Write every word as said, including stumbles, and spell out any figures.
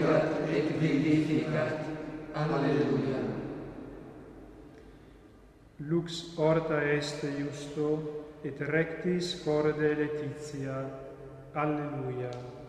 glorificat et vivificat. Alleluia. Lux orta est justo, et rectis corde laetitia. Alleluia.